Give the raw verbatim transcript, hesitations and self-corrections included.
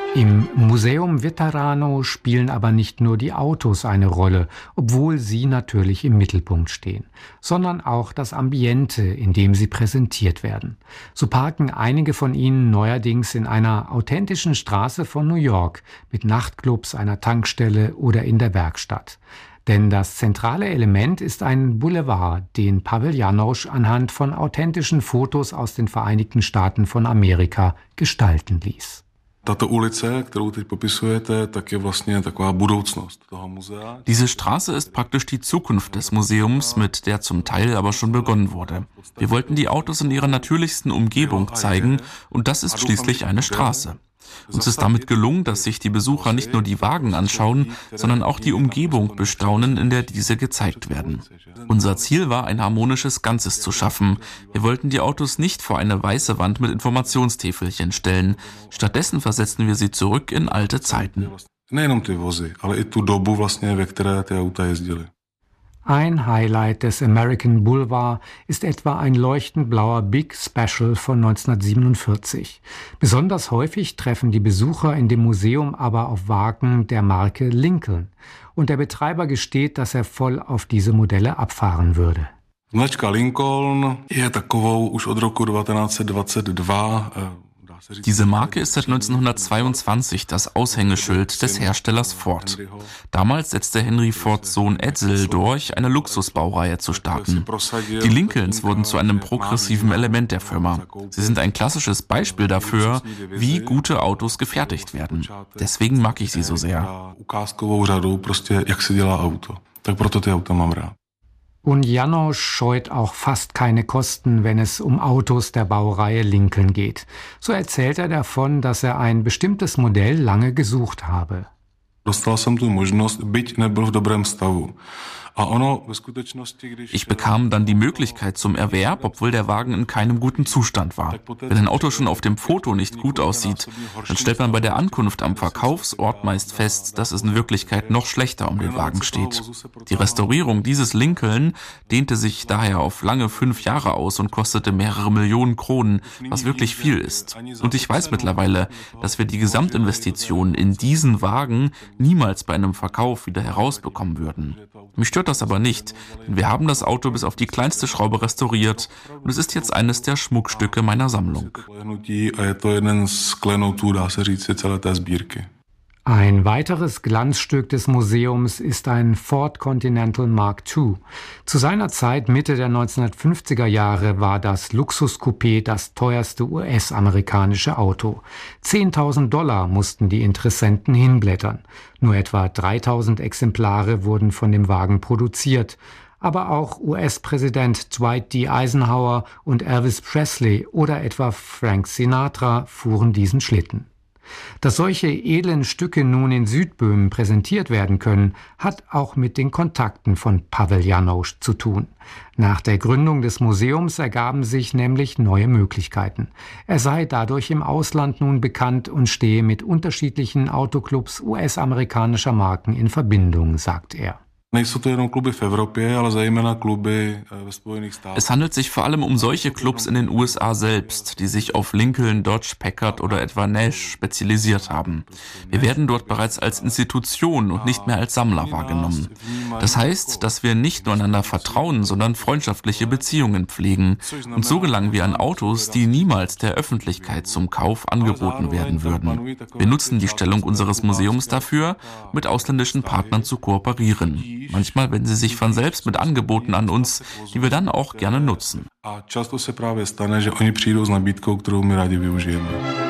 Im Museum Veterano spielen aber nicht nur die Autos eine Rolle, obwohl sie natürlich im Mittelpunkt stehen, sondern auch das Ambiente, in dem sie präsentiert werden. So parken einige von ihnen neuerdings in einer authentischen Straße von New York mit Nachtclubs, einer Tankstelle oder in der Werkstatt. Denn das zentrale Element ist ein Boulevard, den Pavel Janosch anhand von authentischen Fotos aus den Vereinigten Staaten von Amerika gestalten ließ. Diese Straße ist praktisch die Zukunft des Museums, mit der zum Teil aber schon begonnen wurde. Wir wollten die Autos in ihrer natürlichsten Umgebung zeigen und das ist schließlich eine Straße. Uns ist damit gelungen, dass sich die Besucher nicht nur die Wagen anschauen, sondern auch die Umgebung bestaunen, in der diese gezeigt werden. Unser Ziel war, ein harmonisches Ganzes zu schaffen. Wir wollten die Autos nicht vor eine weiße Wand mit Informationstäfelchen stellen. Stattdessen versetzten wir sie zurück in alte Zeiten. Ein Highlight des American Boulevard ist etwa ein leuchtend blauer Big Special von neunzehnhundertsiebenundvierzig. Besonders häufig treffen die Besucher in dem Museum aber auf Wagen der Marke Lincoln. Und der Betreiber gesteht, dass er voll auf diese Modelle abfahren würde. Značka Lincoln je takovou už od roku devatenáct dvacet dva. Diese Marke ist seit neunzehnhundertzweiundzwanzig das Aushängeschild des Herstellers Ford. Damals setzte Henry Fords Sohn Edsel durch, eine Luxusbaureihe zu starten. Die Lincolns wurden zu einem progressiven Element der Firma. Sie sind ein klassisches Beispiel dafür, wie gute Autos gefertigt werden. Deswegen mag ich sie so sehr. Und Janosch scheut auch fast keine Kosten, wenn es um Autos der Baureihe Lincoln geht. So erzählt er davon, dass er ein bestimmtes Modell lange gesucht habe. Ich bekam dann die Möglichkeit zum Erwerb, obwohl der Wagen in keinem guten Zustand war. Wenn ein Auto schon auf dem Foto nicht gut aussieht, dann stellt man bei der Ankunft am Verkaufsort meist fest, dass es in Wirklichkeit noch schlechter um den Wagen steht. Die Restaurierung dieses Lincoln dehnte sich daher auf lange fünf Jahre aus und kostete mehrere Millionen Kronen, was wirklich viel ist. Und ich weiß mittlerweile, dass wir die Gesamtinvestition in diesen Wagen niemals bei einem Verkauf wieder herausbekommen würden. Mich stört das aber nicht, denn wir haben das Auto bis auf die kleinste Schraube restauriert und es ist jetzt eines der Schmuckstücke meiner Sammlung. Ein weiteres Glanzstück des Museums ist ein Ford Continental Mark zwei. Zu seiner Zeit, Mitte der neunzehnhundertfünfziger Jahre, war das Luxuscoupé das teuerste U S-amerikanische Auto. zehntausend Dollar mussten die Interessenten hinblättern. Nur etwa dreitausend Exemplare wurden von dem Wagen produziert. Aber auch U S-Präsident Dwight D. Eisenhower und Elvis Presley oder etwa Frank Sinatra fuhren diesen Schlitten. Dass solche edlen Stücke nun in Südböhmen präsentiert werden können, hat auch mit den Kontakten von Pavel Janosch zu tun. Nach der Gründung des Museums ergaben sich nämlich neue Möglichkeiten. Er sei dadurch im Ausland nun bekannt und stehe mit unterschiedlichen Autoclubs U S-amerikanischer Marken in Verbindung, sagt er. Es handelt sich vor allem um solche Clubs in den U S A selbst, die sich auf Lincoln, Dodge, Packard oder etwa Nash spezialisiert haben. Wir werden dort bereits als Institution und nicht mehr als Sammler wahrgenommen. Das heißt, dass wir nicht nur einander vertrauen, sondern freundschaftliche Beziehungen pflegen. Und so gelangen wir an Autos, die niemals der Öffentlichkeit zum Kauf angeboten werden würden. Wir nutzen die Stellung unseres Museums dafür, mit ausländischen Partnern zu kooperieren. Manchmal wenden sie sich von selbst mit Angeboten an uns, die wir dann auch gerne nutzen. A často se právě stane, že oni přijdou s nabídkou, kterou my rádi využijeme.